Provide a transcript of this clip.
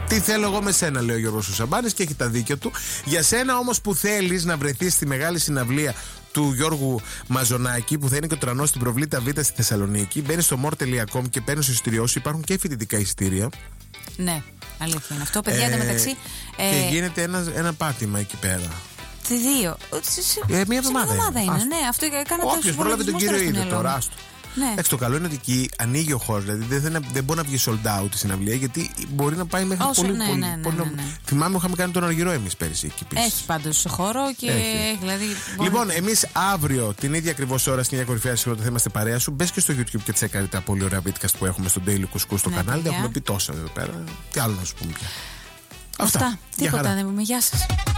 Τι θέλω εγώ με σένα, λέει ο Γιώργος Σαμπάνης, και έχει τα δίκια του. Για σένα όμως που θέλεις να βρεθείς στη μεγάλη συναυλία του Γιώργου Μαζονάκη, που θα είναι και ο Τρανός στην Προβλήτα Β στη Θεσσαλονίκη, μπαίνεις στο more.com και παίρνεις το εισιτήριό σου. Υπάρχουν και φοιτητικά εισιτήρια. Ναι, αλήθεια είναι αυτό. Παιδιά, εντωμεταξύ. Και γίνεται ένα πάτημα εκεί πέρα. Τι δύο. Μία εβδομάδα είναι. Ναι, αυτό έκανα το. Όποιος πρόλαβε τον κύριο είδε τώρα. Ναι. Το καλό είναι ότι εκεί ανοίγει ο χώρος. Δηλαδή δεν μπορεί να βγει sold out η συναυλία, γιατί μπορεί να πάει μέχρι πολύ. Ναι. Θυμάμαι, είχαμε κάνει τον Αργυρό εμείς πέρυσι εκεί πίσω. Έχει πάντως χώρο και έχει, δηλαδή. Λοιπόν, εμείς αύριο την ίδια ακριβώς ώρα, στην ίδια κορυφαία συγχρόνια, θα είμαστε παρέα σου. Μπες και στο YouTube και τσέκαρε τα πολύ ωραία βίντεο που έχουμε στο Daily Couscous στο κανάλι. Έχουμε πει τόσα εδώ πέρα. Τι άλλο να σου πούμε πια. Αυτά. Τίποτα δεν πούμε. Γεια σας.